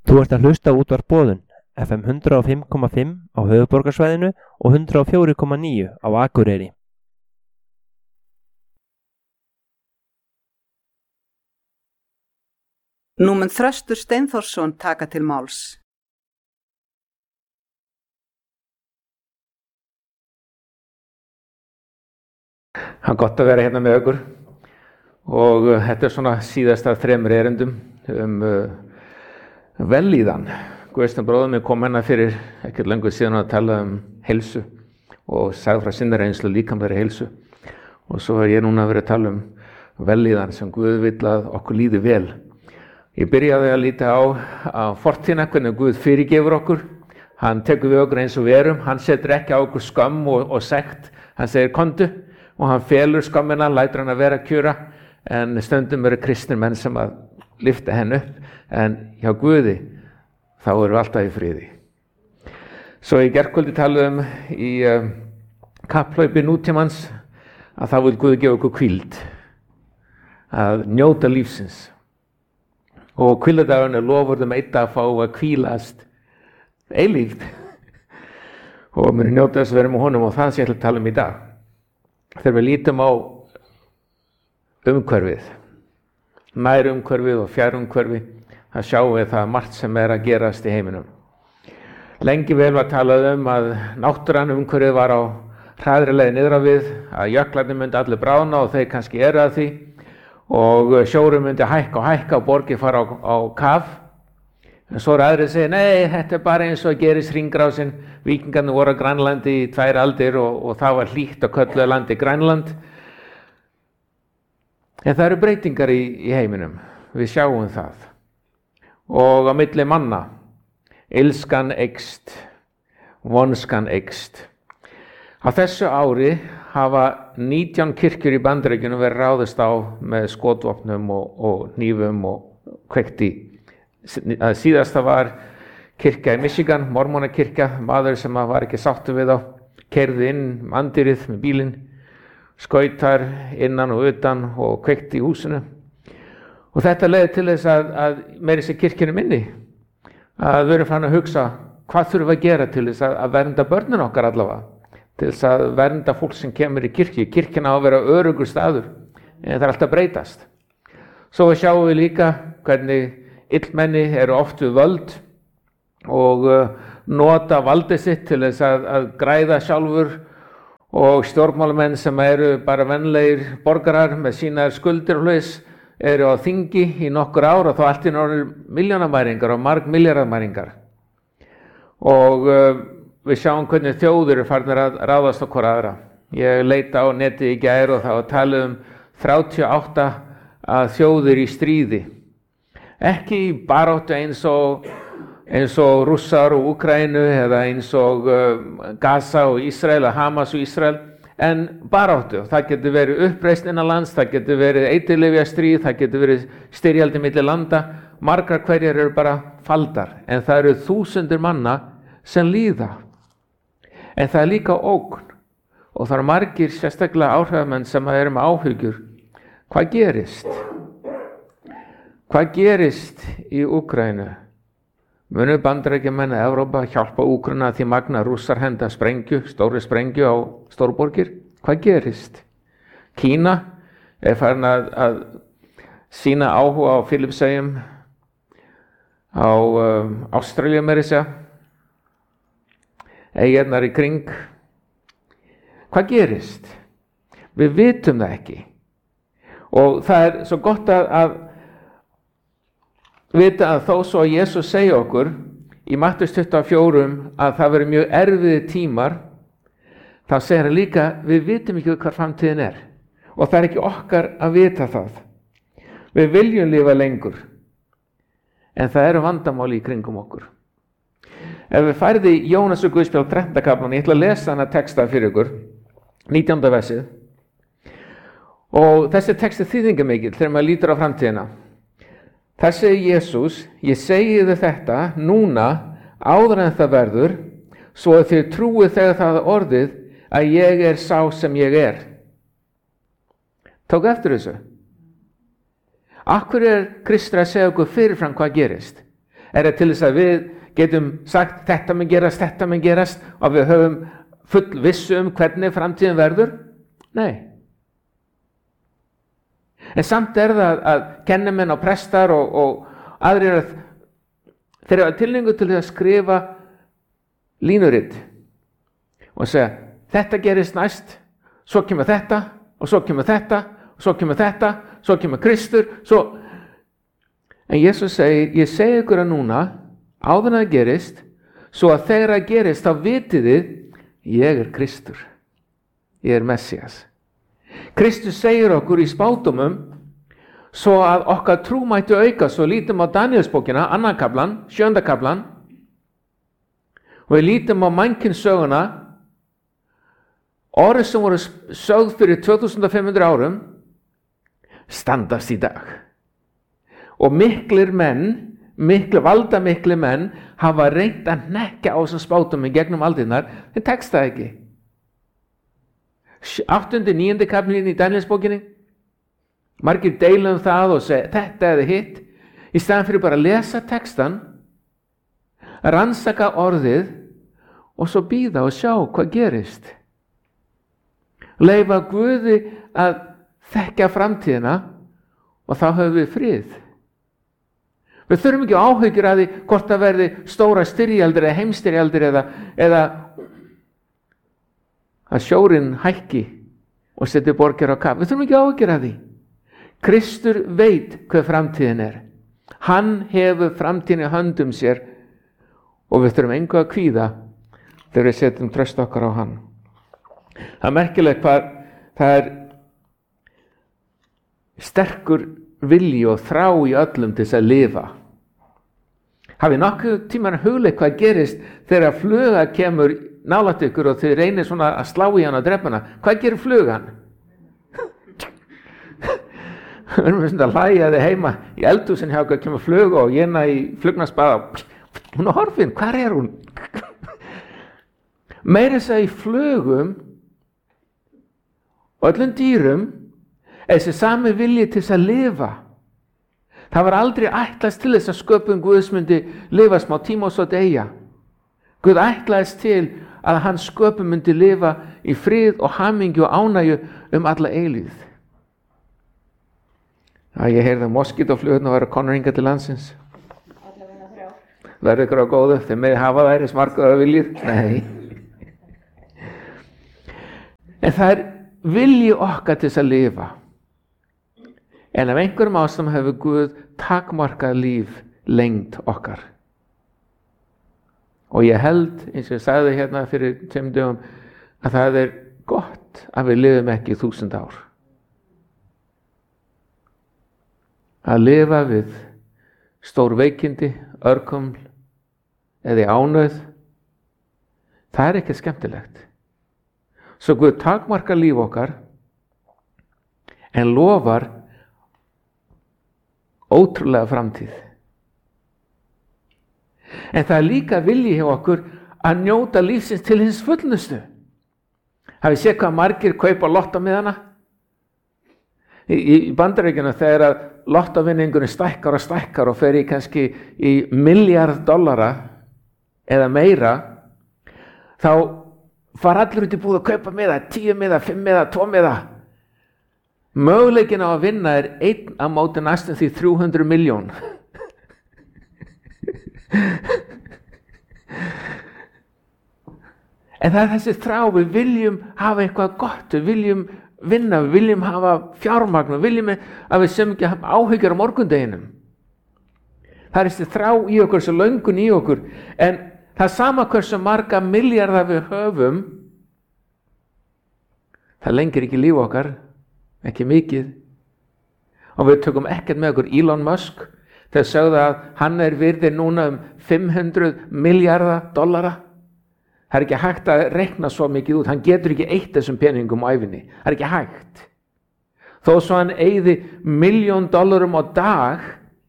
Þú ert að hlusta á útvarp Boðun, FM 105,5 á höfuðborgarsvæðinu og 104,9 á Akureyri. Nú mun Þröstur Steinþórsson taka til máls. Það er gott að vera hérna með ykkur og þetta er svona síðasta af 3 erindum vellíðan. Guðsteinn bróðir minn kom hérna fyrir ekkert löngu síðan að tala heilsu og sagði frá sinni reynslu líkamlegri heilsu, og svo er ég núna að vera að tala vellíðan sem Guð vill að okkur líði vel. Ég byrjaði að líta á fortíðina, hvernig Guð fyrirgefur okkur. Hann tekur við okkur eins og við erum, hann setur ekki á okkur skömm og sekt. Hann segir komdu, og hann felur skömmina, lætur hann að vera kjura, en stundum eru kristnir menn sem að lyfta henn upp, en hjá Guði þá erum við alltaf í friði. Svo í gærkvöldi talaðum í kapphlaupi nútímans að þá vil Guð gefa okkur hvíld, að njóta lífsins. Og hvíldardagurinn er lofurðum einn að fá að hvílast eilíft og mér njóta þess að vera með honum, og það sem ég ætla að tala í dag. Þegar við lítum á umhverfið, nær umhverfið og fjær umhverfi, það sjáum við það margt sem er að gerast í heiminum. Lengi vel var talað að náttúran umhverfið var á hraðri leið niður á við, að jöklarnir myndi allir bráðna og þeir kannski eru að því, og sjórinn myndi hækka og hækka og borgir fara á kaf. En svo aðrir segja, nei, þetta er bara eins og gerist hringrásin. Víkingarnir voru á Grænlandi í 2 aldir og það var hlýtt og kölluðu landi Grænland. En það eru breytingar í heiminum, við sjáum það. Og á milli manna, illskan eykst, vonskan eykst. Á þessu ári hafa 19 kirkjur í Bandaríkjunum verið ráðist á með skotvopnum og hnífum og kveikt í. Síðasta var kirkja í Michigan, mormónakirkja, maður sem var ekki sáttur við þá, keyrði inn andýrið með bílinn, skaut þar innan og utan og kveikti í húsinu. Og þetta leiði til þess að meira sér kirkjunum inni, að við erum fann að hugsa hvað þurfum við að gera til þess að vernda börnin okkar allavega, til þess að vernda fólk sem kemur í kirkju. Kirkjan á að vera öruggur staður, en það er alltaf breytast. Svo sjáum við líka hvernig illmenni eru oft við völd og nota valdið sitt til þess að græða sjálfur, og stjórnmálamenn sem eru bara venlegir borgarar með sínar skuldir og hlaus eru á þingi í nokkur ár og þá allt í norður milljónamæringar og margmilljarðamæringar. Og við sjáum hvernig þjóðir eru farnir að ráðast á hvora aðra. Ég leita á netið í gær og það var talið 38 þjóðir í stríði. Ekki í baráttu eins og Rússar og Úkraínu eða eins og Gaza og Ísrael, Hamas og Ísrael, en baráttu. Það getur verið uppreisn innan lands, það getur verið eiturlyfjastríð, það getur verið styrjaldi milli landa. Margar hverjar eru bara faldar, en það eru þúsundir manna sem líða. En það er líka ógn, og það eru margir sérstaklega áhrifamenn sem eru með áhyggjur. Hvað gerist? Hvað gerist í Úkraínu? Munu Bandaríkjamenn að Evrópa hjálpa Úkraínu að því magna Rússar henda stóri sprengju á stórborgir? Hvað gerist? Kína er farin að sýna áhuga á Filippseyjum, á Ástralíu meira að segja, eyjarnar í kring. Hvað gerist? Við vitum það ekki. Og það er svo gott að vita að þó svo að Jesús segja okkur í Mattheus 24 að það veri mjög erfiðir tímar, þá segir hann líka við vitum ekki hvað framtíðin er, og það er ekki okkar að vita það. Við viljum lifa lengur, en það eru vandamáli í kringum okkur. Ef við færið í Jónas og Guðspjall 13. kaflan, ég ætla að lesa hana texta fyrir ykkur, 19. versið, og þessi texti þýðingamikill þegar maður lítur á framtíðina. Það segir Jesús, ég segi þið þetta núna áður en það verður, svo að þið trúið þegar það orðið að ég er sá sem ég er. Tók eftir þessu? Akkur er Kristur að segja okkur fyrirfram hvað gerist? Er það til þess að við getum sagt þetta mun gerast og við höfum full vissu hvernig framtíðin verður? Nei. En samt er það að kennimenn og prestar og aðrir þeir hafa tilhneigingu til að skrifa línurit og segja þetta gerist næst, svo kemur þetta og svo kemur þetta og svo kemur þetta, svo kemur Kristur, svo. En Jesus segir, ég segi ykkur að núna áður en það gerist, svo að þegar það gerist þá vitið þið, ég er Kristur, ég er Messias. Kristus segir okkur í spádómum svo að okkar trú mætti auka, svo lítum á Danielsbókina, 2. kaflan, 7. kaflan, og við lítum á mannkynnssöguna, orð sem voru sögð fyrir 2500 árum, standast í dag. Og miklir valdamiklir menn hafa reynt að hnekkja á þessum spádómum gegnum aldirnar, en tekst það ekki. 8. 9. kaflinn í Danielsbókinni, margir deila það og segja þetta eða hitt, í staðan fyrir bara að lesa textan, rannsaka orðið og svo bíða og sjá hvað gerist. Leyfa Guði að þekkja framtíðina og þá höfum við frið. Við þurfum ekki áhyggjur að því hvort það verði stóra styrjaldir eða heimstyrjaldir eða að sjórinn hækki og setja borgir á kaf. Við þurfum ekki áhyggjur að því. Kristur veit hvað framtíðin er. Hann hefur framtíðin í höndum sér og við þurfum engu að kvíða þegar við setjum traust okkar á hann. Það er merkilegt hvað það er sterkur vilji og þrá í öllum til þess að lifa. Hafið nokkuð tímann hugleitt hvað gerist þegar fluga kemur nálægt ykkur og þið reynir svona að slá í hann og drepa hana. Hvað gerir flugan? Við erum svona að hlæja þið heima í eldhúsin hjá okkur kemur fluga og hérna í flugnarspaða. Hún er horfin, hvar er hún? Meira þess að í flugum og öllum dýrum er þessi sami vilji til þess að lifa. Það var aldrei ætlast til þess að sköpun Guðs myndi lifa smá tíma og svo deyja. Guð ætlaðist til að hans sköpun myndi lifa í frið og hamingju og ánægju alla eilífð. Ég heyrði að moskítóflugurnar væru komnar hingað til landsins. Verður ykkur á góðu, þeir með hafa þær eins margar að viljið? Nei. En það er vilji okkar til þess að lifa. En af einhverjum ástæðum hefur Guð takmarkað líf lengd okkar. Og ég held, eins og ég sagði hérna fyrir 5 dögum, að það er gott að við lifum ekki 1000 ár. Að lifa við stór veikindi, örkuml eða ánauð, það er ekki skemmtilegt. Svo Guð takmarkar líf okkar en lofar ótrúlega framtíð. En það er líka vilji hjá okkur að njóta lífsins til hins fullnustu. Hafið séð hvað margir kaupa lottómiðana? Í Bandaríkjunum þegar að lottóvinningurinn stækkar og fer í kannski í $1,000,000,000 eða meira, þá fara allir út í búð að kaupa miða, 10 miða, 5 miða, 2 miða. Möguleikin á að vinna er 1 á móti næstum því 300 milljón. En það er þessi þrá, við viljum hafa eitthvað gott, við viljum vinna, við viljum hafa fjármagn, við viljum að við sem ekki hafa áhyggjur á morgundeginum. Það er þessi þrá í okkur, þessi löngun í okkur, en það er sama hversu marga milljarða við höfum, það lengir ekki líf okkar, ekki mikið. Og við tökum ekkert með okkur Elon Musk, þegar sögðu að hann er virði núna 500 milljarða dollara. Það er ekki hægt að reikna svo mikið út, hann getur ekki eytt þessum peningum á ævinni, það er ekki hægt. Þó svo hann eyði $1,000,000 á dag,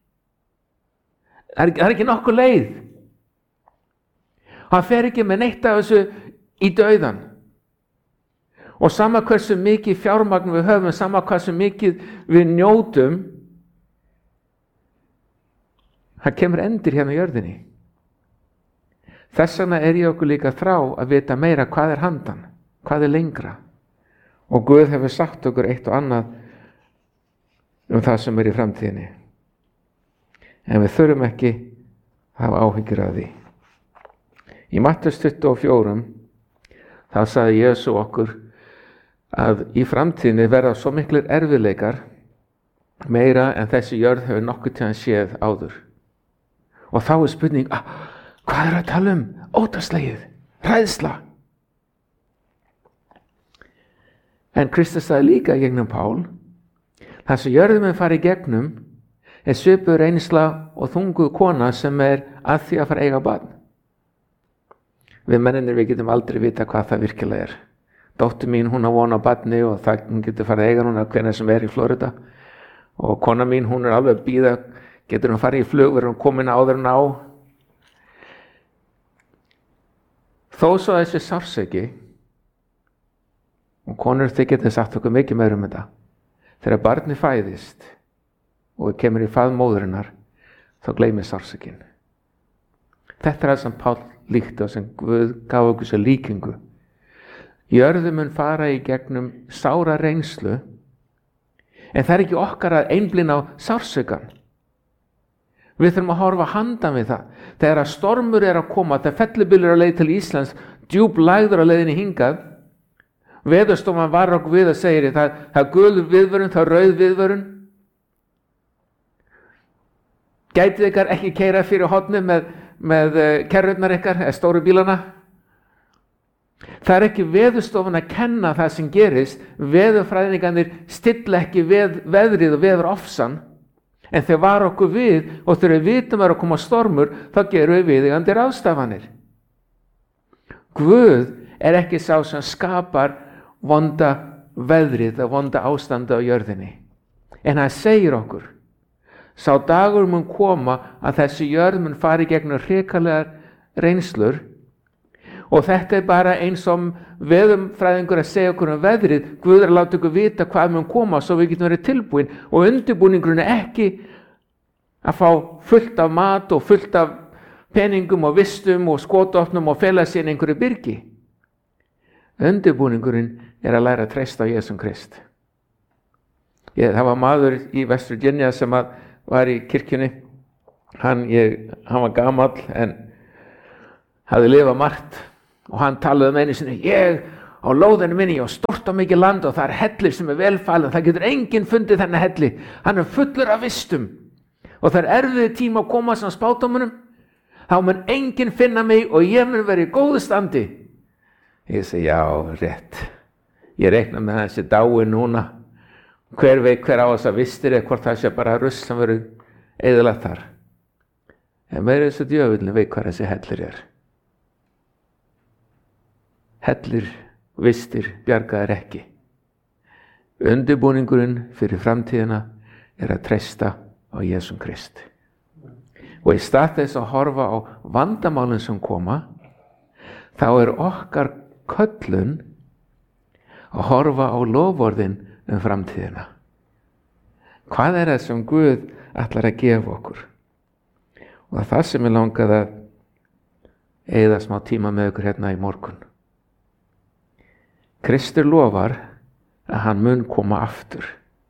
það er ekki nokkuð leið. Hann fer ekki með neitt af þessu í dauðan. Og sama hversu mikið fjármagn við höfum, sama hversu mikið við njótum, Það kemur endir hérna á jörðinni. Þess vegna ég okkur líka þrá að vita meira hvað handan, hvað lengra. Og Guð hefur sagt okkur eitt og annað það sem í framtíðinni. En við þurfum ekki að hafa áhyggjur af því. Í Mattheus 24 þá sagði Jesú okkur að í framtíðinni verða svo miklir erfiðleikar, meira en þessi jörð hefur nokkuð tíðan séð áður. Og þá spurning, hvað að tala um? Óttaslegið, hræðsla. En Kristus sagði líka í gegnum Pál, það sem jörðum fara í gegnum svipuð reynsla og þunguð kona sem að því að fara eiga barn. Við mennirnir, við getum aldrei vita hvað það virkilega Dóttir mín, hún á von á barni og hún getur farið að eiga núna hvenær sem í Florida. Og kona mín, hún alveg að bíða, getur hún farið í flug, verður hún komin áður en á. Þó svo þessi sársauki, og konur þið getur sagt okkur mikið meira þetta, þegar barni fæðist og kemur í faðm móðurinnar, þá gleymir sársaukin. Þetta það sem Pál líkti og sem Guð gaf okkur sér líkingu. Jörðin mun fara í gegnum sára reynslu, en það ekki okkar að einblína á sársaukan. Við þurfum að horfa handan við það. Þegar að stormur að koma, þegar fellibylur á leið til Íslands, djúp lægður á leiðinni hingað, Veðurstofan var okkur við að segja það er gul viðvörun, það er rauð viðvörun. Gætið ykkar ekki keyra fyrir hornið með kerrurnar ykkar eða stóru bílana. Það er ekki Veðurstofan að kenna það sem gerist. Veðurfræðingarnir stilla ekki veðrið og veðurofsan. En þegar var okkur við og þegar við vitum að koma stormur, þá gerum við viðeigandi ráðstafanir. Guð er ekki sá sem skapar vonda veðrið og vonda ástandi á jörðinni. En hann segir okkur, sá dagur mun koma að þessi jörð mun fari gegnum hrikalegar reynslur, og þetta bara eins og veðurfræðingur að segja okkur veðrið. Guð að láta okkur vita hvað mun koma svo við getum verið tilbúin, og undirbúningurinn ekki að fá fullt af mat og fullt af peningum og vistum og skotopnum og fela sér einhverju byrgi. Undirbúningurinn að læra að treysta á Jesum Krist. Það var maður í West Virginia sem var í kirkjunni. Hann var gamall en hafði lifað margt, og hann talaði einu sinni, ég á lóðinu minni og stort á mikið land og það er hellir sem velfalinn, það getur enginn fundið þennan helli, hann fullur af vistum og það er erfiði tíma að koma sem spátummunum, þá mun enginn finna mig og ég mun verið í góðu standi. Ég segi, já, rétt, ég reikna með þessi dái núna, hver veit hver á þess að vistir eða hvort það sé bara rusl sem verið eyðilagt þar. En meira þessu djöfullin veit hvað þessi hellir Hellir, vistir, bjargaðir ekki. Undirbúningurinn fyrir framtíðina að treysta á Jesum Krist. Og í stað þess að horfa á vandamálin sem koma, þá okkar köllun að horfa á loforðin framtíðina. Hvað það sem Guð ætlar að gefa okkur? Og það sem ég langaði að eyða smá tíma með ykkur hérna í morgun. Kristur lofar að hann mun koma aftur.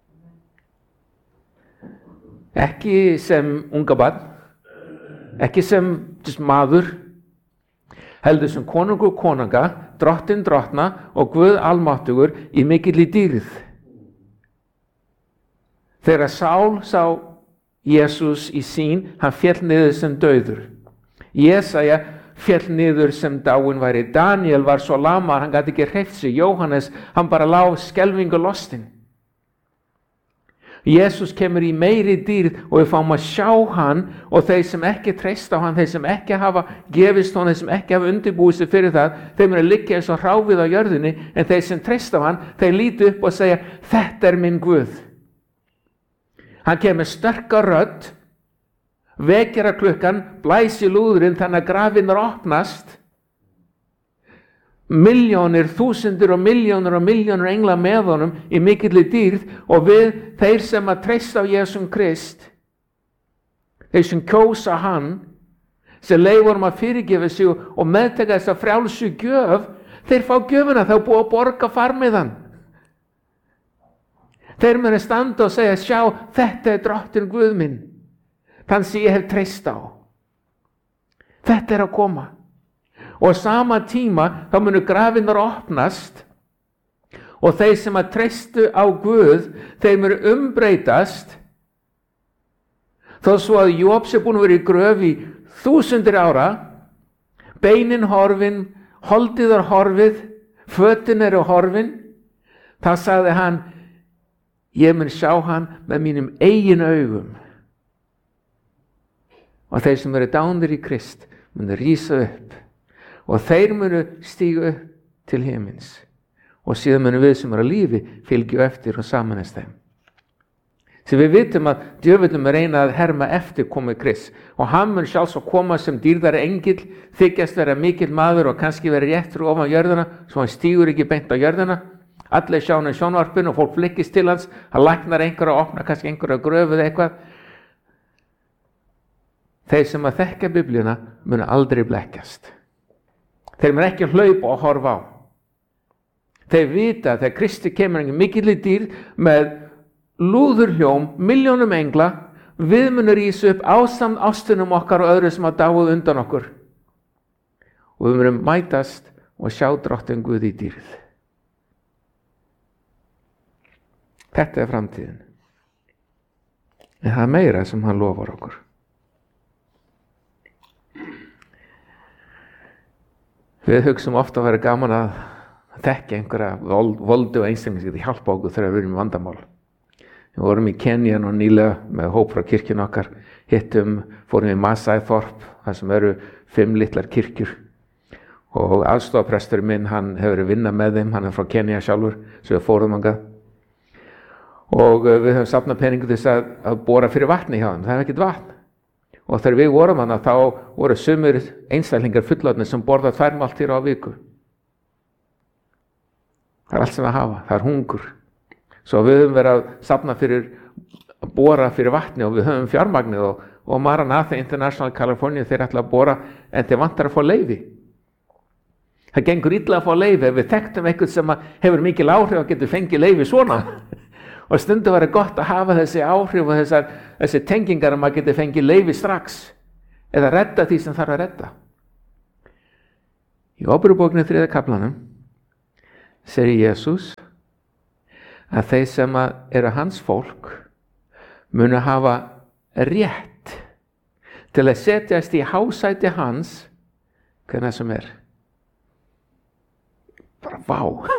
Ekki sem unga barn, ekki sem maður, heldur sem konungur konunga, drottin drottna og Guð almáttugur í mikilli dýrð. Þegar Sál sá Jesús í sýn, hann féll niður sem dauður. Jesaja féll niður sem dáinn væri. Daniel var svo lamar, hann gat ekki hreyft sig. Jóhannes, hann bara lá skelfingu lostinn. Jesús kemur í meiri dýrð og við fáum að sjá hann, og þeir sem ekki treysta á hann, þeir sem ekki hafa gefist honum, þeir sem ekki hafa undirbúið sig fyrir það, þeir liggja eins og hráfið á jörðinni, en þeir sem treysta á hann, þeir líta upp og segja, þetta minn Guð. Hann kemur sterka rödd, vekjara klukkan, blæs í lúðurinn þannig að grafinnar opnast, milljónir, þúsundir og milljónir engla með honum í mikilli dýrð, og við, þeir sem að treysta á Jesum Krist, þeir sem kjósa hann, sem leyfa honum að fyrirgefa sig og meðtaka þessa frjálsu gjöf, þeir fá gjöfina, þá búið að borga farmiðan. Þeir munu standa og segja, sjá, þetta drottinn Guð minn, þann sem ég hef treyst á. Þetta að koma. Og á sama tíma þá munu grafinnar opnast og þeir sem að treystu á Guð, þeir munu umbreytast. Þó svo að Jób sé búin að vera í gröf í 1000 ára, beinin horfin, holdið horfið, fötin eru horfin, þá sagði hann, ég mun sjá hann með mínum eigin augum. Og þeir sem eru dánir í Krist munu rísa upp og þeir munu stíga upp til himins og síðan munu við sem eru á lífi fylgju eftir og samanast þeim. Sem við vitum að djöfullum reyna að herma eftir komið Krist og hann mun sjálfs að koma sem dýrðari engill, þykjast vera mikill maður og kannski vera réttur ofan jörðina svo hann stígur ekki beint á jörðina. Allir sjá hann í sjónvarpinu og fólk flikkist til hans, hann læknar einhverja og opnar kannski einhverja gröfuð eitthvað. Þeir sem að þekka Biblíuna munu aldrei blekkjast. Þeir munu ekki hlaupa og horfa á. Þeir vita að þegar Kristi kemur einhver mikilli dýrð með lúðurhljóm, milljónum engla, við munum rísa upp ásamt ástunum okkar og öðru sem að dáið undan okkur. Og við munum mætast og sjá drottinn Guð í dýrð. Þetta er framtíðin. En það er meira sem hann lofar okkur. Við hugsum ofta að vera gaman að þekka einhverja voldu og einstakling sem geti hjálpa okkur þegar við erum í vandamál. Við vorum í Kenía og nýlega með hóp frá kirkjun okkar, fórum í Masai-þorp, þar sem eru 5 litlar kirkjur. Og aðstoðarprestur minn, hann hefur verið vinna með þeim, hann er frá Kenía sjálfur, svo við fórum þangað. Og við höfum safnað peningu til þess að bora fyrir vatni hjá þeim, það er ekkert vatn. Og þegar við vorum hana, þá voru sumir einstaklingar fullorðnir sem borða 2 máltíðir á viku. Það er allt sem við hafa, það er hungur. Svo við höfum verið að safna fyrir að bora fyrir vatni og við höfum fjármagnið og Maranatha International California þeir ætla að bora en þeir vantar að fá leyfi. Það gengur illa að fá leyfi ef við þekktum eitthvað sem hefur mikil áhrif og getur fengið leyfi svona. Og stundum verið gott að hafa þessi áhrif og þessi tengingar að maður getur fengið leyfi strax eða redda því sem þarf að redda. Í Óperubókinni 3. kaflanum segir Jesús að þeir sem eru hans fólk munu hafa rétt til að setjast í hásæti hans hvenær sem er. Bara vá!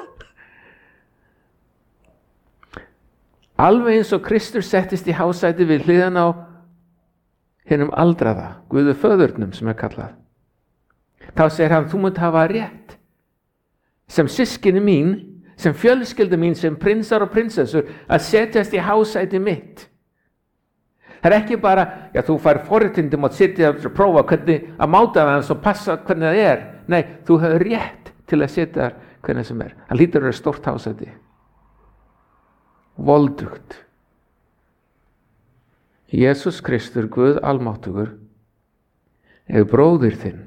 Alveg eins og Kristur settist í hásæti við hliðan á hinum aldraða, Guði föðurnum sem er kallað. Þá segir hann, þú munt hafa rétt sem systkini mín, sem fjölskyldu mín, sem prinsar og prinsessur að setjast í hásæti mitt. Það er ekki bara, já þú fær forréttindi að sitja og prófa hvernig að máta það og passa hvernig það er. Nei, þú hefur rétt til að sitja þar hvernig sem er. Það lítur að vera stórt hásæti. Voldugt. Jesús Kristur, Guð almáttugur, er bróðir þinn.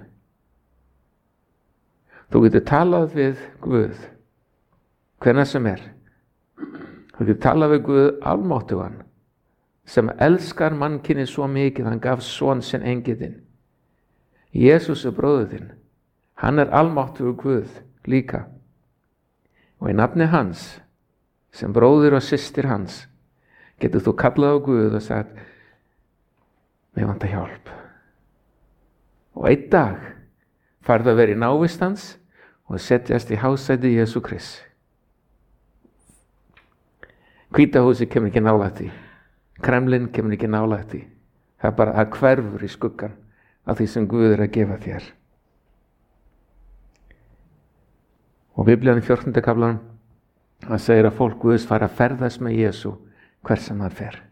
Þú getur talað við Guð hvenær sem er. Þú getur talað við Guð almáttugan sem elskar mannkyni svo mikið hann gaf son sinn engidinn. Jesús er bróðir þinn. Hann er almáttugur Guð líka. Og í nafni hans sem bróðir og systir hans getur þú kallað á Guð og sagt mig vantar hjálp. Og einn dag farðu að vera í návist hans og setjast í hásæti Jesú Krist. Hvíta húsið kemur ekki nálægt því. Kremlin kemur ekki nálægt því. Það er bara að hverfur í skuggan af því sem Guð er að gefa þér. Og Biblían í 14. kaflanum það segir að fólk Guðs fara að ferðast með Jesú hver sem það fer.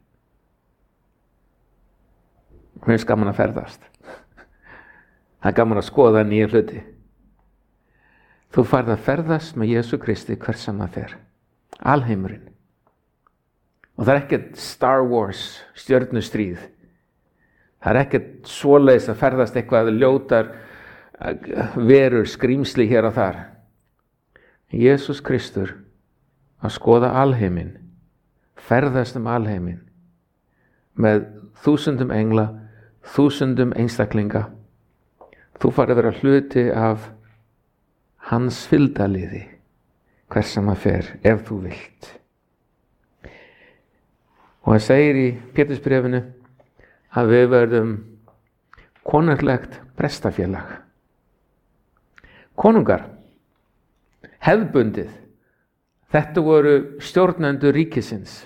Mér finnst gaman að ferðast. Það er gaman að skoða nýja hluti. Þú farð að ferðast með Jesú Kristi hver sem það fer. Alheimurinn. Og það er ekkert Star Wars stjörnustríð. Það ekkert svoleiðis að ferðast eitthvað ljótar verur, skrýmsli hér og þar. Jesús Kristur að skoða alheiminn, ferðast alheiminn með 1000 engla, 1000 einstaklinga. Þú farið að vera hluti af hans fylgdarliði, hvers sem að fer, ef þú vilt. Og hann segir í Pétursbréfinu að við verðum konunglegt prestafélag. Konungar, hefðbundið, þetta voru stjórnendur ríkisins.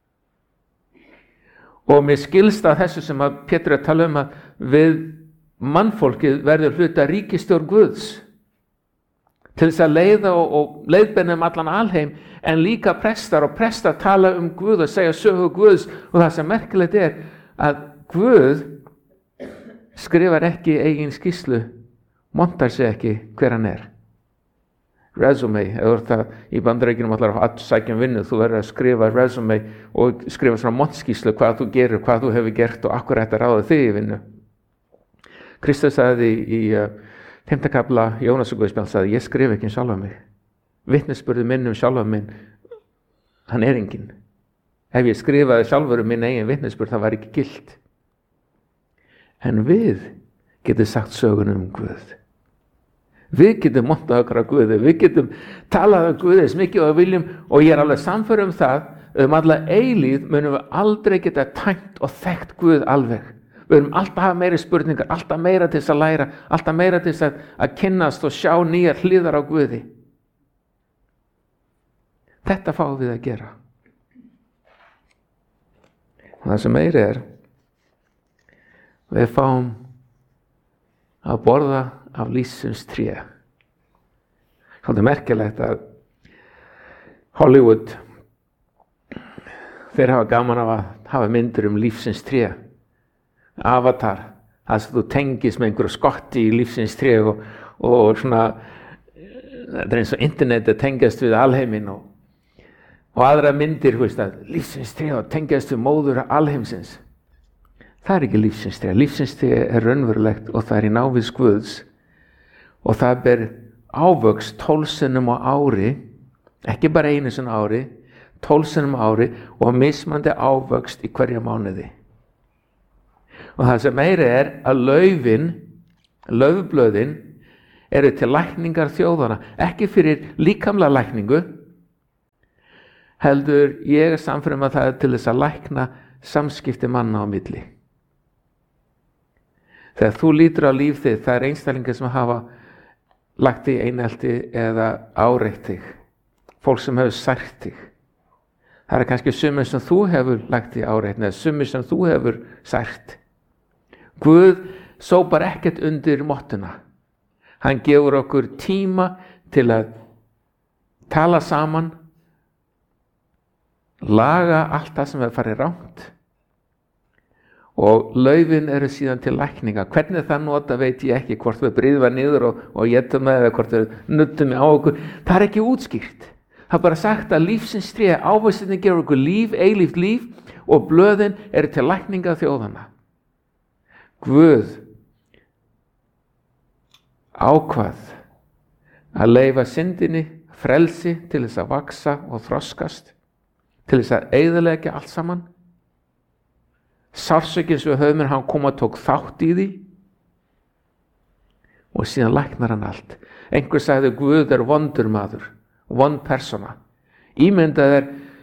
Og mér skilst að þessu sem að Pétur að tala að við mannfólkið verður hluta ríkisstjórn Guðs til þess að leiða og leiðbeina allan alheim, en líka prestar tala Guð og segja sögu Guðs. Og það sem merkilegt að Guð skrifar ekki eigin skýrslu, montar sig ekki hver hann Resume, eða það í Bandaríkjunum allar að sækja vinnu, þú verður að skrifa resume og skrifa svona montskýrslu hvað þú gerir, hvað þú hefur gert og akkur þetta ráða þig í vinnu. Kristus sagði í 5. kafla Jónasarguðspjall, sagði, ég skrifa ekki sjálfa mig. Vitnisburður minn sjálfa minn, hann enginn. Ef ég skrifaði sjálfur minn eigin vitnisburð, það var ekki gilt. En við getum sagt sögunum Guð. Við getum montað okkar á Guði, við getum talað á Guði eins mikið og við viljum, og ég alveg samfærum það, alla eilíð munum við aldrei geta tæmt og þekkt Guð alveg. Við erum alltaf að hafa meiri spurningar, alltaf meira til þess að læra, alltaf meira til þess að kynnast og sjá nýjar hliðar á Guði. Þetta fáum við að gera. Og það sem meiri við fáum að borða af lífsins tré. Svolítið merkilegt að Hollywood, þeir hafa gaman af að hafa myndir lífsins tré. Avatar, það sem þú tengist með einhverju skotti í lífsins tré og svona, þetta eins og internetið tengast við alheiminn og aðra myndir, lífsins tré og tengast við móður alheimsins. Það ekki lífsins tré. Lífsins tré raunverulegt og það í návist Guðs. Og það ber ávöxt 12 sinnum á ári, ekki bara einu sinni á ári, 12 sinnum á ári og mismandi ávöxt í hverja mánuði. Og það sem meiri að laufblöðin eru til lækningar þjóðana, ekki fyrir líkamlega lækningu, heldur ég samfærum að það til þess að lækna samskipti manna á milli. Þegar þú lítur á líf þitt, það einstaklingar sem hafa lagt í einelti eða áreitt þig, fólk sem hefur sært þig. Það kannski sumir sem þú hefur lagt í áreitni eða sumir sem þú hefur sært. Guð sópar ekkert undir mottuna. Hann gefur okkur tíma til að tala saman, laga allt það sem hefur farið rangt. Og laufin eru síðan til lækninga. Hvernig það nota veit ég ekki, hvort við bryðum niður og étum með eða hvort við nuttum á okkur. Það ekki útskýrt. Það bara sagt að lífsins tré, ávöxtin gefur okkur líf, eilíft líf og blöðin eru til lækninga þjóðana. Guð ákvað að leyfa syndinni frelsi til þess að vaksa og þroskast, til þess að eyðileggja allt saman. Sársökin sem við höfum, hann kom og tók þátt í því og síðan læknar hann allt. Einhver sagði Guð vondur maður, vond persóna. Ímyndað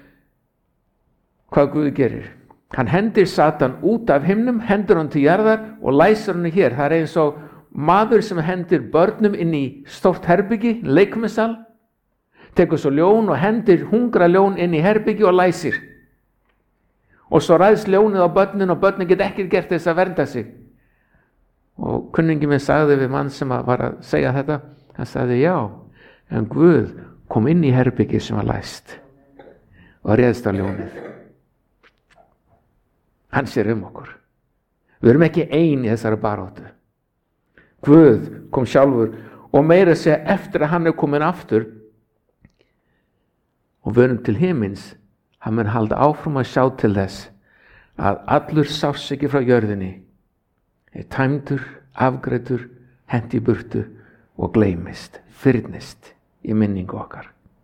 hvað Guð gerir. Hann hendir Satan út af himnum, hendur hann til jarðar og læsir hann hér. Það eins og maður sem hendir börnum inn í stórt herbyggi, leikmissal, tekur svo ljón og hendir hungra ljón inn í herbyggi og læsir. Og svo ræðst ljónið á börnin og börnin get ekki gert þess að vernda sig. Og kunningi minn sagði við mann sem var að segja þetta, hann sagði já, en Guð kom inn í herbyggi sem var læst og réðst á ljónið. Hann sér okkur. Við erum ekki ein í þessari baráttu. Guð kom sjálfur og meira segja eftir að hann komin aftur og við erum til himins. Hann mun halda áfram að sjá til þess að allur sársauki frá jörðinni er tæmdur, afgreiddur, hent í burtu og gleymist, fyrnist í minningu okkar.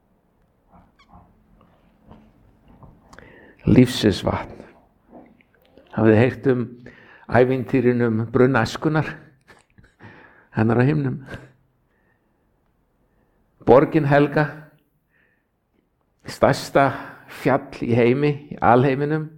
Lífsins vatn. Hafið þið heyrt ævintýrin brunn æskunnar hennar á himnum? Borgin helga, stærsta fjall í heimi, í alheiminum.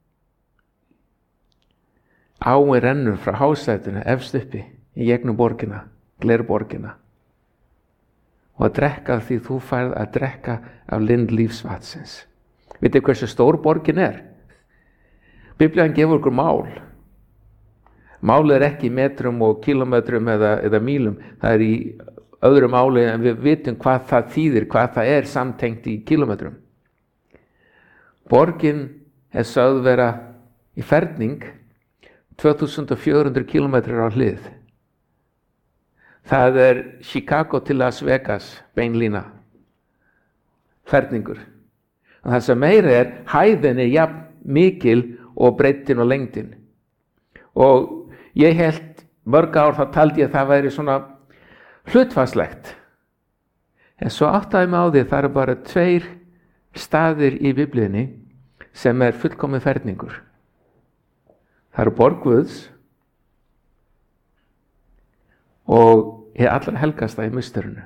Áin rennur frá hásætinu efst uppi í gegnum borgina, glerborgina. Og að drekka því þú færð að drekka af lind lífsvatsins. Vitið hversu stór borgin er? Biblían gefur okkur mál. Málið er ekki í metrum og kílómetrum eða mílum. Það er í öðru máli en við vitum hvað það þýðir, hvað það er samtengt í kílómetrum. Borgin er sögð vera í ferning 2400 kílómetrar á hlið. Það er Chicago til Las Vegas, beinlína. Ferningur. Og það sem meira er, hæðin er jafn mikil og breiddin og lengdin. Og ég held mörg ár þá taldi ég að það væri svona hlutfallslegt. En svo áttaði mig á því að það eru bara 2 staðir í Biblíunni sem er fullkomið ferningur. Það eru borg Guðs og hið allra helgasta í musterinu.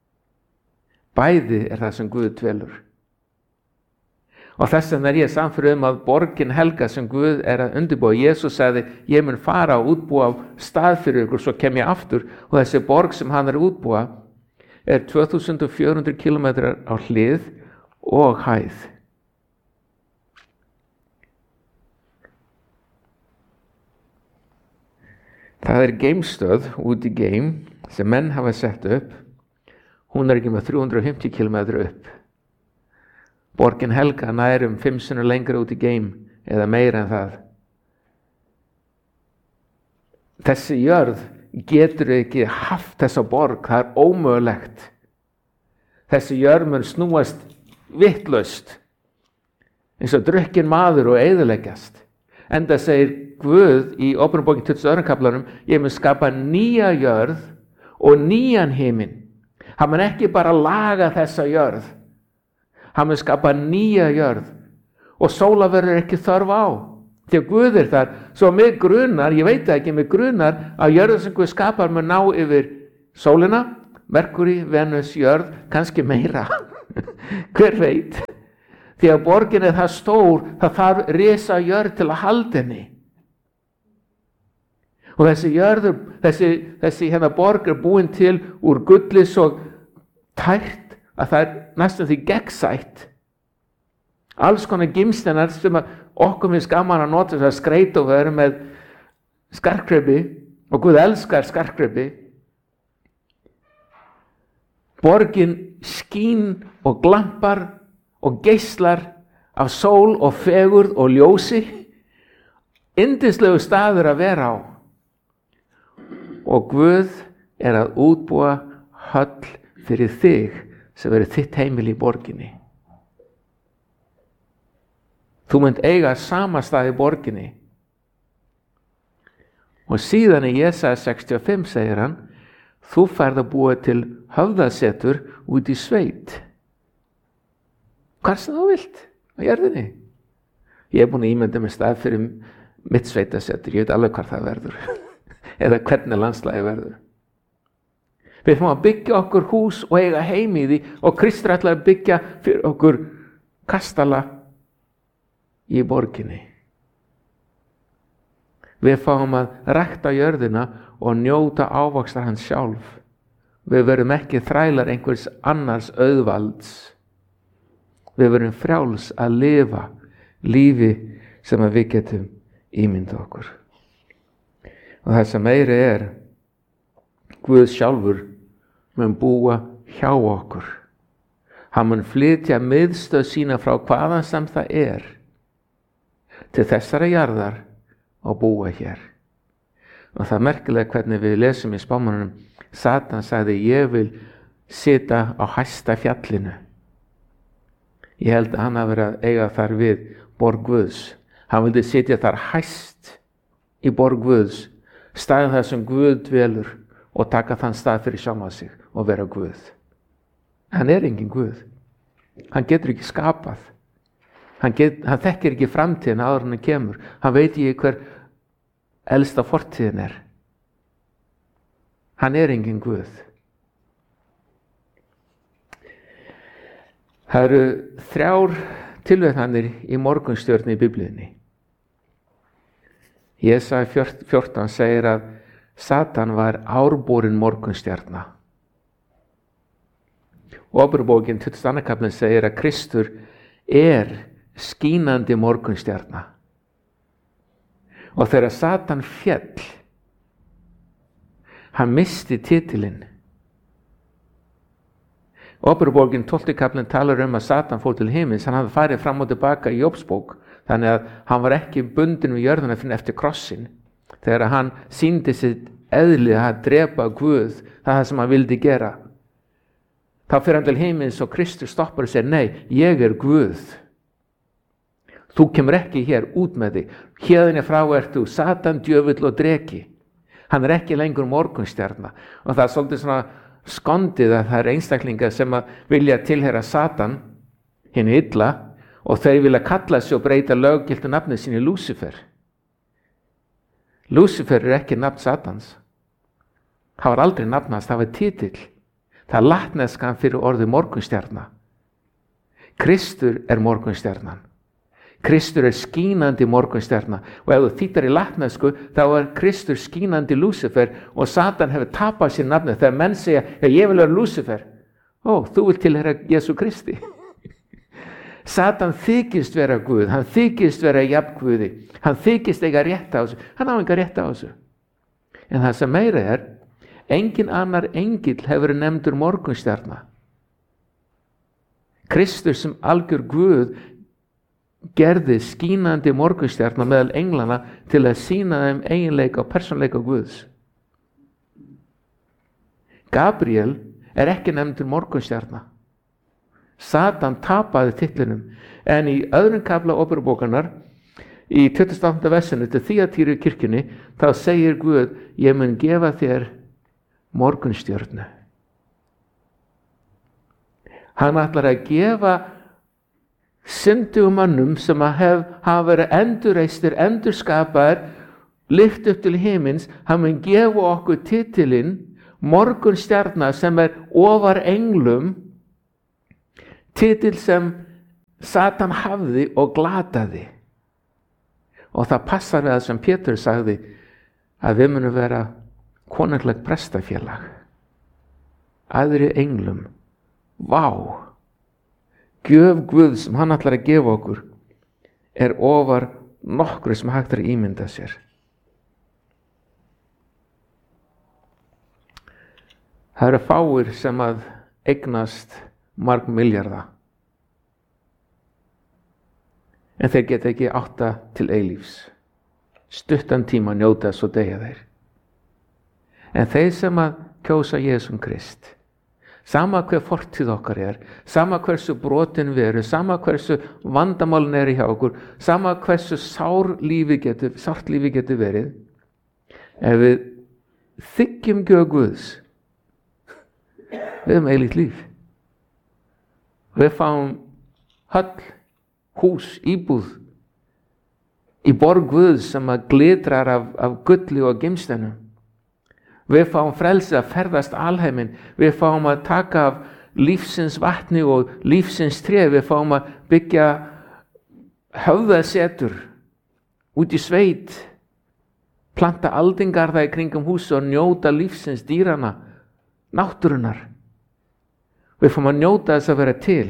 Bæði er það sem Guð dvelur. Og þess vegna er ég sannfærður að borgin helga sem Guð er að undirbúa. Jesús sagði, ég mun fara og útbúa stað fyrir ykkur, svo kem ég aftur. Og þessi borg sem hann er að útbúa er 2400 kílómetrar á hlið og hæð. Það er geimstöð út í geim sem menn hafa sett upp. Hún er ekki með 350 kílómetra upp. Borgin helga nær 5 sinnum lengra út í geim eða meira en það. Þessi jörð getur ekki haft þessa borg, það er ómögulegt. Þessi jörð mun snúast vitlaust, eins og drukkin maður og eyðileggjast. Enda segir Guð í Åpenbaringin 22. kaplanum, ég mun skapa nýja jörð og nýjan himinn. Hann mun ekki bara laga þessa jörð. Hann mun skapa nýja jörð og sóla verður ekki þörf á. Því að Guð er þar, svo mig grunar, ég veit ekki, mig grunar að jörðu sem Guð skapar mun ná yfir sólina, Merkúrí, Venus, jörð, kannski meira. Hver veit? Því að borgin er það stór, það þarf risa jörð til að halda henni. Og þessi jörður, þessi borg er búin til úr gulli svo tært að það er næstum því gegnsætt. Alls konar gimstenar sem okkur finnst gaman að nota þess að skreita og vera með skartgripi og Guð elskar skartgripi. Borgin skín og glampar og geislar af sól og fegurð og ljósi. Yndislegu staður að vera á. Og Guð er að útbúa höll fyrir þig sem verður þitt heimil í borginni. Þú munt eiga sama stað í borginni. Og síðan í Jesaja 65 segir hann, þú færð að búa til höfðasetur út í sveit. Hvað sem þú vilt á jörðinni? Ég er búin að ímynda með stað fyrir mitt sveitasetur, ég veit alveg hvað það verður. Eða hvernig landslagi verður. Við fáum að byggja okkur hús og eiga heim í því og Kristur ætlar að byggja fyrir okkur kastala í borginni. Við fáum að rækta jörðina og njóta ávaxtar hans sjálf. Við verum ekki þrælar einhvers annars auðvalds. Við verum frjáls að lifa lífi sem við getum ímynda okkur. Og það sem meiri er, Guð sjálfur mun búa hjá okkur. Hann mun flytja miðstöð sína frá hvaðan sem það er til þessara jarðar og búa hér. Og það er merkilega hvernig við lesum í spámanunum. Satan sagði, ég vil sita á hæsta fjallinu. Ég held að hann hafi verið að eiga þar við borg Guðs. Hann vildi sitja þar hæst í borg Guðs, staðinn það sem Guð dvelur og taka þann stað fyrir sjálfan sig og vera Guð. Hann engin Guð. Hann getur ekki skapað. Hann þekkir ekki framtíðina áður en hann kemur. Hann veit ekki hver elsta fortíðin er. Hann engin Guð. Það eru 3 tilvitnanir í morgunstjörnu í Biblíunni. Jesaja 14 segir að Satan var árborin morgunstjarna. Ofurðarbókin 22. kaflinn segir að Kristur skínandi morgunstjarna. Og þegar Satan féll, hann missti titilinn. Ofurðarbókin 12. kaflinn talar að Satan fór til himins, hann hafði farið fram og tilbaka í Jóbsbók, þannig að hann var ekki bundinn við jörðina fyrir eftir krossin. Þegar hann sýndi sitt eðli að drepa Guð, það sem hann vildi gera. Þá fer hann til himins og Kristur stoppar og segir, nei, ég Guð. Þú kemur ekki hér út með þig. Héðinni frá þú Satan, djöfull og dreki. Hann ekki lengur morgunstjarna. Og það svolítið svona skondið að það einstaklingar sem að vilja tilheyra Satan, hinn illa, og þeir vilja kalla sig og breyta löggiltu nafnið sín í Lúsifer. Lúsifer ekki nafn Satans. Það var aldrei nafnast, það var titill. Það latneskan fyrir orðið morgunstjarna. Kristur morgunstjarnan. Kristur skínandi morgunstjarna. Og ef þú þýttar í latnesku, þá Kristur skínandi Lúsifer og Satan hefur tapað sér nafnið. Þegar menn segja, ég vil vera Lúsifer. Þú vil tilheyra Jesú Kristi. Satan þykist vera Guð, hann þykist vera jafn-Guði, hann þykist eiga rétt á þessu, hann á enga rétt á þessu. En það sem meira engin annar engill hefur nefndur morgunstjarna. Kristur sem algjör Guð gerði skínandi morgunstjarna meðal englana til að sýna þeim eiginleika og persónleika Guðs. Gabriel ekki nefndur morgunstjarna. Satan tapaði titlinum, en í öðrum kafla Ofurðarbókarinnar, í 28. versinu til Þýatírу kirkjunni, þá segir Guð, ég mun gefa þér morgunstjörnu. Hann ætlar að gefa syndugum mönnum sem hafa verið endurreistir, endurskapaðir, lyft upp til himins, hann mun gefa okkur titilinn morgunstjarna sem ofar englum, titil sem Satan hafði og glataði. Og það passar við það sem Pétur sagði, að við munum vera konunglegt prestafélag. Aðri englum. Vá! Gjöf Guð sem hann ætlar að gefa okkur ofar nokkru sem hægt að ímynda sér. Það eru fáir sem að eignast marg milljarða. En þeir geta ekki átta til eilífs. Stuttan tíma njóta svo deyja þeir. En þeir sem að kjósa Jesum Krist, sama hver fortíð okkar sama hversu brotin við erum, sama hversu vandamálin hjá okkur, sama hversu sárt lífi getur verið, ef við þiggjum gjöf Guðs, við höfum eilíft líf. Við fáum höll, hús, íbúð í borg Guðs sem að glitrar af gulli og gimsteinum. Við fáum frelsi að ferðast alheiminn. Við fáum að taka af lífsins vatni og lífsins tré. Við fáum að byggja höfðasetur út í sveit, planta aldingarða í kringum hús og njóta lífsins dýrana, náttúrunar. Við fáum að njóta þess að vera til.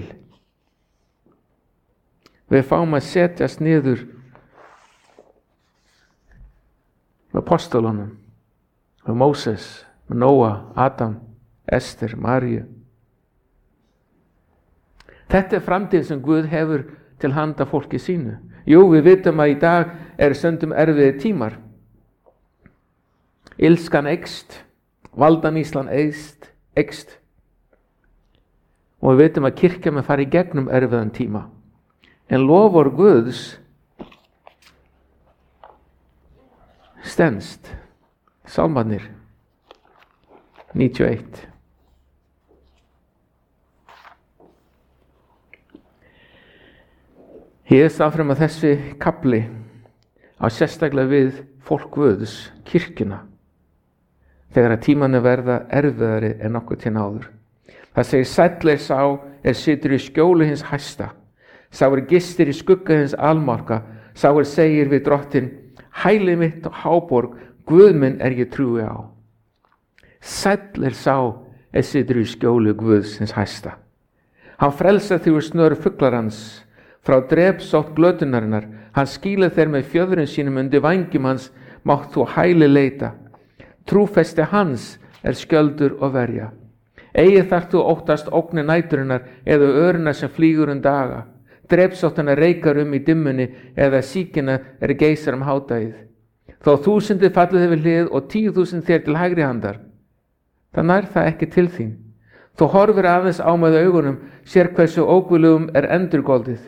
Við fáum að setjast niður með apostolunum, með Móses, með Nóa, Adam, Ester, Maríu. Þetta framtíð sem Guð hefur til handa fólki sínu. Jú, við vitum að í dag stundum erfiðir tímar. Illskan eykst, valdaníslan eykst. Og við vitum að kirkja með fara í gegnum erfiðan tíma. En lofar Guðs stenst. Sálmarnir 91. Ég áfram að þessi kafli á sérstaklega við fólk Guðs, kirkjuna, þegar að tímanu verða erfiðari en nokkuð til áður. Það segir: sæll er sá situr í skjóli hins hæsta, sá gistir í skugga hins almáttuga, sá segir við Drottinn: hæli mitt og háborg, Guð minn ég trúi á. Sæll er sá situr í skjóli Guðs hins hæsta. Hann frelsar þig úr snör fuglarans, frá drepsótt glötunarinnar. Hann skýlir þeir með fjöðrum sínum, undir vængjum hans mátt þú hæli leita. Trúfesti hans skjöldur og verja. Eigi þarft þú óttast ógnir næturinnar, eða örina sem flýgur daga. Drepsóttina reikar í dimmunni, eða síkina geisar hádagið. Þó 1000 fallið yfir hlið og 10.000 þér til hægri handar, það nær það ekki til þín. Þú horfir aðeins á með augunum, sér hversu óguðlegum endurgoldið.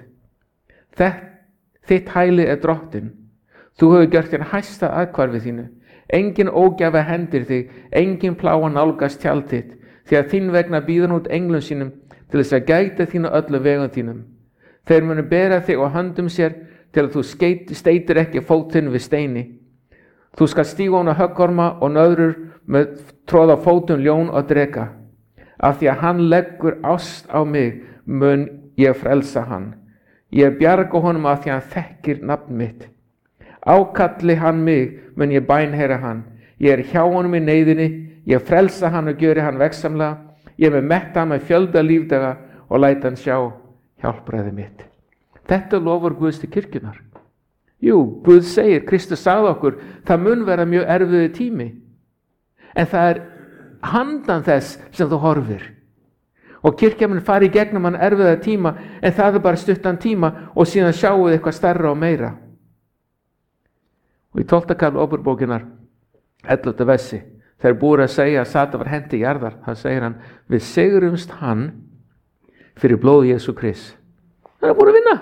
Þitt hæli Drottinn. Þú hefur gjört þér hæsta aðhvarfi þínu. Engin ógæfa hendir þig, engin plága nálgast tjald þitt, því að þín vegna býður út englum sínum til þess að gæta þínu öllum vegum þínum. Þeir munu bera þig á höndum sér til að þú steytir ekki fótinn við steini. Þú skal stíga ofan á höggorma og nöðrur með tróða fótum ljón og dreka. Af því að hann leggur ást á mig, mun ég frelsa hann. Ég bjarga honum af því að hann þekkir nafn mitt. Ákalli hann mig, mun ég bænheyra hann. Ég hjá honum í neyðinni, ég frelsa hann og gjöri hann vegsamlega. Ég með metta hann með fjölda lífdaga og læt hann sjá hjálpræði mitt. Þetta lofar Guðs til kirkjunar. Jú, Guð segir, Kristus sagði okkur, það mun vera mjög erfiður tími. En það handan þess sem þú horfir. Og kirkja mun fari í gegnum hann erfiða tíma, en það bara stuttan tíma og síðan sjáum við eitthvað stærra og meira. Og í 12. kafla Ofurbókinar, 11. versi, þegar búið að segja að Satan var hent í jarðar, þá segir hann: við sigrumst hann fyrir blóð Jesú Krist. Það búið að vinna.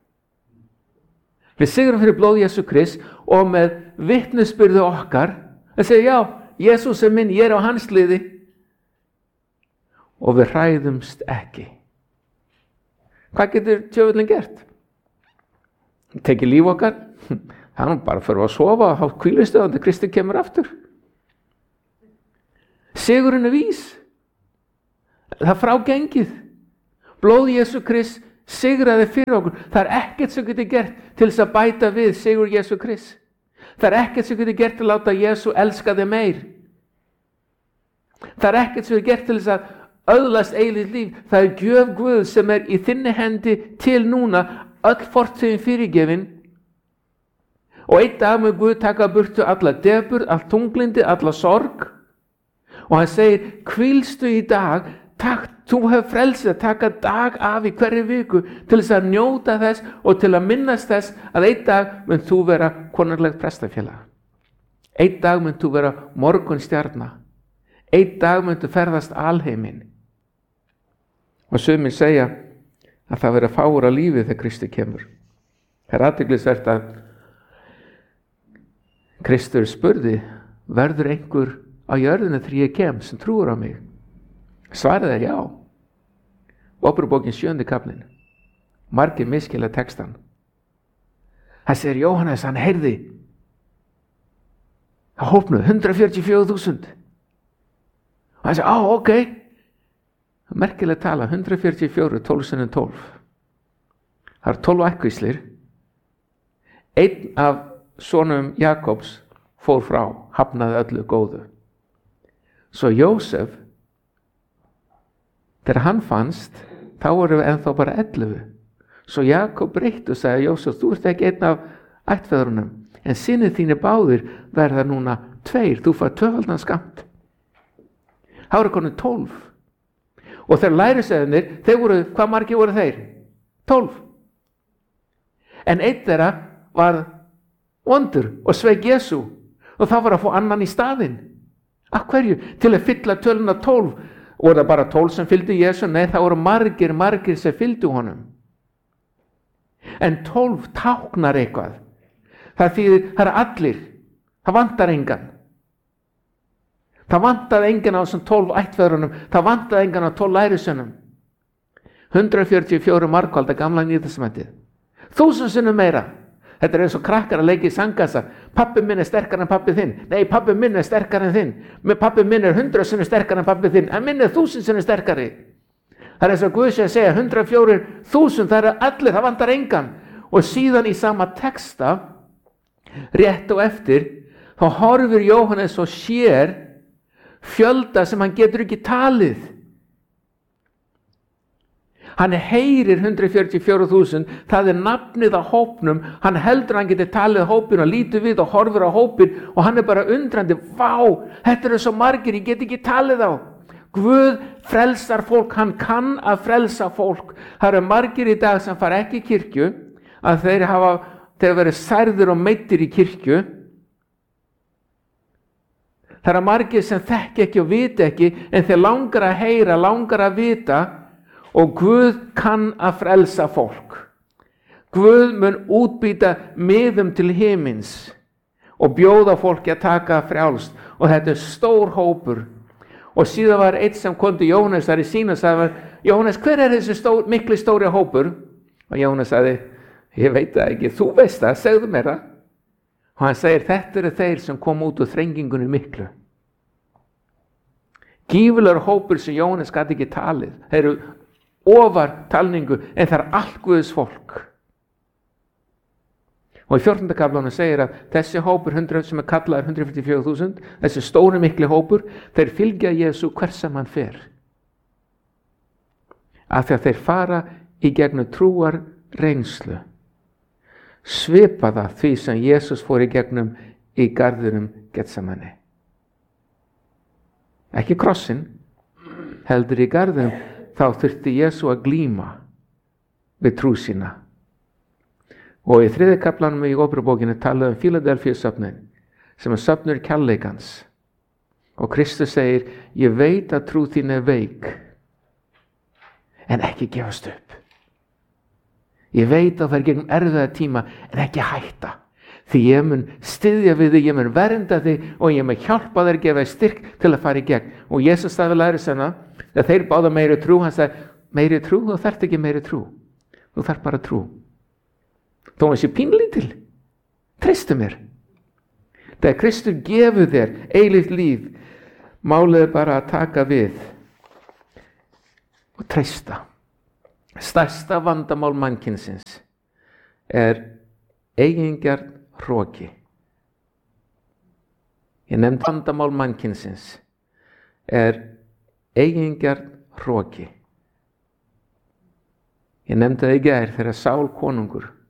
Við sigrum fyrir blóð Jesú Krist og með vitnisburði okkar að segja: já, Jesús minn, ég á hans liði. Og við hræðumst ekki. Hvað getur djöfullinn gert? Tekið líf okkar, það bara fyrir að sofa og hafa hvílustöð og Kristi kemur aftur. Sigurinn vís. Það frágengið. Blóð Jesú Krist sigraði fyrir okkur. Það ekkert sem getur gert til þess að bæta við sigur Jesú Krist. Það ekkert sem getur gert til að láta Jesú elska þig meir. Það ekkert sem getur gert til þess að öðlast eilíft líf. Það gjöf Guð sem í þinni hendi til núna, öll fortíðin fyrirgefin. Og einn dag mun Guð taka burtu alla depurð, allt tunglindi, alla sorg. Og hann segir: hvílstu í dag, þú hefur frelsið, taka dag af í hverju viku til þess að njóta þess og til að minnast þess að einn dag mun þú vera konunglegt prestafélag. Einn dag mun þú vera morgunstjarna. Einn dag mun þú ferðast alheiminn. Og sumir segja að það vera fáur á lífi þegar Kristi kemur. Það athyglisvert að Kristur spurði: verður einhver á jörðinu þegar ég kem sem trúir á mig? Svarið já. Ofurbókin 7. kaflinn. Margir misskilja textan. Það segir Jóhannes, hann heyrði að hópnuð 144.000. Og hann segir: ok. Merkileg tala, 144, 12 sinnum 12. Það 12 ættkvíslir. Einn af sonum Jakobs fór frá, hafnaði öllu góðu. Svo Jósef, þegar hann fannst, þá voru við ennþá bara 11. Svo Jakob breytti og sagði: Jósef, þú ert ekki einn af ættfeðrunum, en synir þínir báðir verða núna 2, þú fær 2-faldan skamt. Það voru konum 12. Og þegar lærisveinarnir, þeir voru, hvað margir voru þeir? 12. En einn þeirra var vondur og sveik Jesú, og það var að fá annan í staðinn. Af hverju? Til að fylla töluna 12. Voru það bara 12 sem fylgdu Jesú? Nei, það voru margir sem fylgdu honum. En 12 táknar eitthvað. Það þýðir, það allir. Það vantar engan. Það vantaði engan á þessum 12 ættfeðrunum, það vantaði engan á 12 lærisveinum. 144 margfaldar Gamla Nýja testamentið. 1000 sinnum meira. Þetta er eins og krakkar að leika í sangkassa. Pabbi minn er sterkari en pabbi þinn. Nei, pabbi minn er sterkari en þinn. Pabbi minn er 100 sinnum sterkari en pabbi þinn. En minn er 1000 sinnum sterkari. Það er eins og Guð sé að segja 104.000, það eru allir, það vantar engan. Og síðan í sama texta, rétt og eftir, þá horfir Jóhannes og sér fjölda sem hann getur ekki talið. Hann heyrir 144.000, það er nafnið á hópnum, hann heldur hann geti talið hópin og lítur við og horfir á hópin og hann er bara undrandi, vá, þetta eru svo margir, ég get ekki talið á. Guð frelsar fólk, hann kann að frelsa fólk. Það eru margir í dag sem fara ekki í kirkju, að þeir hafa verið særðir og meiddir í kirkju. Það eru margir sem þekki ekki og viti ekki, en þeir langar að heyra, langar að vita, og Guð kann að frelsa fólk. Guð mun útbýta miðum til himins og bjóða fólki að taka frjálst, og þetta er stór hópur. Og síðan var eitt sem kom til Jóhannes þar í sín og sagði, Jóhannes, hver er þessi mikli stóri hópur? Og Jóhannes sagði, ég veit það ekki, þú veist það, segðu mér það. Og hann segir, þetta eru þeir sem kom út úr þrengingunni miklu. Gífurlegur hópur sem Jóhannes gat ekki talið. Þeir eru ofar talningu, en það er allt Guðs fólk. Og í 14. kaflanum segir að þessi hópur 100 sem er kallaður 144.000, þessi stóri mikli hópur, þeir fylgja Jesú hvert sem hann fer. Af því að þeir fara í gegnum trúar reynslu. Svipaða því sem Jesús fór í gegnum í garðinum Getsemani. Ekki krossinn, heldur í garðinum, þá þurfti Jesú að glíma við trú sína. Og í 3. kaflanum í Óperubókinni talaði Fíladelfíu söfnin, sem er söfnur kærleikans. Og Kristus segir, ég veit að trú þín er veik, en ekki gefast upp. Ég veit að það er gegnum erfiða tíma, en ekki hætta. Því ég mun styðja við þig, ég mun vernda þig og ég mun hjálpa þér, gefa þér styrk til að fara í gegn. Og Jesús sagði við lærisveinana, þegar þeir báðu meiri trú, hann sagði, meiri trú? Þú þarft ekki meiri trú. Þú þarft bara trú. Þó hann sé pínlítil. Treystu mér. Þegar Kristur gefur þér eilíft líf, málið er bara að taka við og treysta. Stærsta vandamál mannkynsins er eigingjarn hroki. Ég nefndi vandamál mannkynsins er eigingjarn hroki. Ég nefndi það í gær þegar Sál konungur